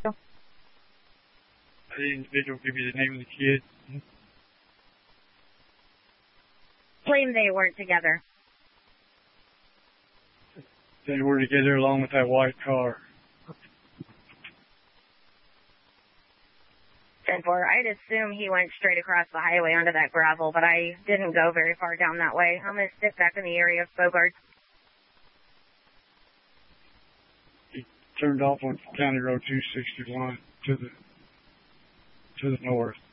The individual give you the name of the kid? Claim they weren't together. They were together along with that white car. 10-4. I'd assume he went straight across the highway onto that gravel, but I didn't go very far down that way. I'm going to stick back in the area of Bogart. He turned off on County Road 261 to the north.